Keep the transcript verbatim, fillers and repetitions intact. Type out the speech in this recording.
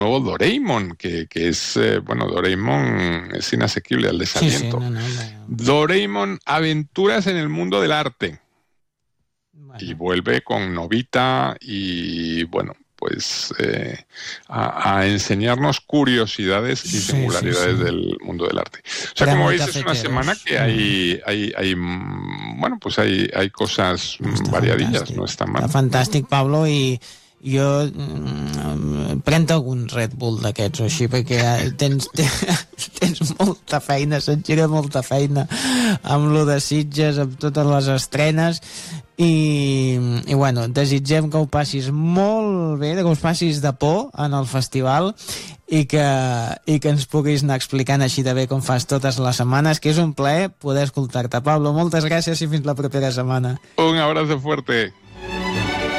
nuevo Doraemon, que, que es, eh, bueno, Doraemon es inasequible al desaliento. Sí, sí, no, no, no. Doraemon, aventuras en el mundo del arte. Bueno. Y vuelve con Nobita y, bueno, pues eh, a, a enseñarnos curiosidades y singularidades sí, sí, sí. del mundo del arte. O sea, Era como veis, es una semana que hay, hay, hay bueno, pues hay, hay cosas no variadillas, fantàstic. No està mal. Està fantàstic, Pablo, i jo mm, pren-te algun Red Bull d'aquests o així, perquè tens, tens, tens molta feina, se't gira molta feina amb lo de Sitges, amb totes les estrenes, i, i bueno, desitgem que ho passis molt bé, que us passis de por en el festival i que, i que ens puguis anar explicant així de bé com fas totes les setmanes, que és un plaer poder escoltar-te. Pablo, moltes gràcies i fins la propera setmana. Un abrazo fuerte.